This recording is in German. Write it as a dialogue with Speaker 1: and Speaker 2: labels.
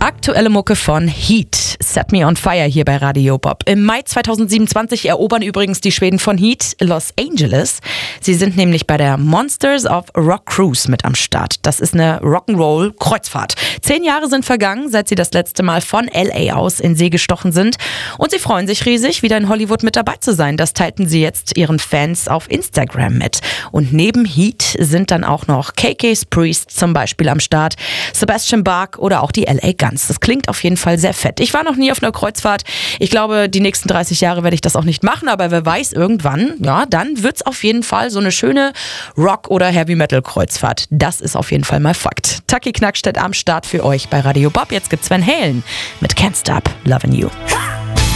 Speaker 1: Aktuelle Mucke von Heat, Set Me on Fire hier bei Radio Bob. Im Mai 2027 erobern übrigens die Schweden von Heat Los Angeles. Sie sind nämlich bei der Monsters of Rock Cruise mit am Start. Das ist eine Rock'n'Roll-Kreuzfahrt. 10 Jahre sind vergangen, seit sie das letzte Mal von LA aus in See gestochen sind. Und sie freuen sich riesig, wieder in Hollywood mit dabei zu sein. Das teilten sie jetzt ihren Fans auf Instagram mit. Und neben Heat sind dann auch noch KK's Priest zum Beispiel am Start, Sebastian Bach oder auch die LA Guns. Das klingt auf jeden Fall sehr fett. Ich war noch nie auf einer Kreuzfahrt. Ich glaube, die nächsten 30 Jahre werde ich das auch nicht machen, aber wer weiß, irgendwann, ja, dann wird es auf jeden Fall so eine schöne Rock- oder Heavy-Metal-Kreuzfahrt. Das ist auf jeden Fall mal Fakt. Taki Knackstedt am Start für euch bei Radio Bob. Jetzt gibt's Van Halen mit Can't Stop Lovin' You.